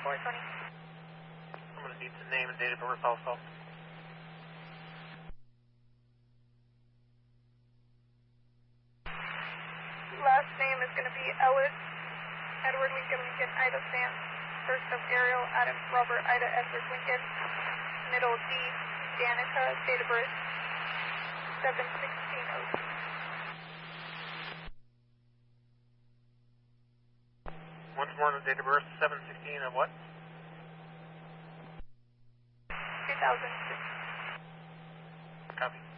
420. I'm going to need the name and date of birth also. Last name is going to be Ellis, Edward Lincoln, Lincoln, Ida Sam. First of Ariel, Adam, Robert, Ida, Edward, Lincoln. Middle D, Danica, date of birth 7/16/02. Once more, the date of birth 7/16 of what? 2006. Copy.